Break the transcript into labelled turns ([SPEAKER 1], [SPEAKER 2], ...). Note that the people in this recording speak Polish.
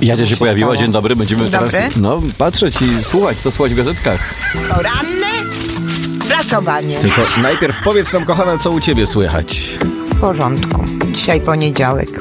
[SPEAKER 1] Jadzia się pojawiła,
[SPEAKER 2] stało.
[SPEAKER 1] dzień dobry. Będziemy
[SPEAKER 2] Dzień
[SPEAKER 1] teraz
[SPEAKER 2] dobry.
[SPEAKER 1] patrzeć i słuchać, co słuchać w gazetkach.
[SPEAKER 2] Poranne prasowanie.
[SPEAKER 1] Tylko najpierw powiedz nam, kochana, co u ciebie słychać.
[SPEAKER 2] W porządku. Dzisiaj poniedziałek.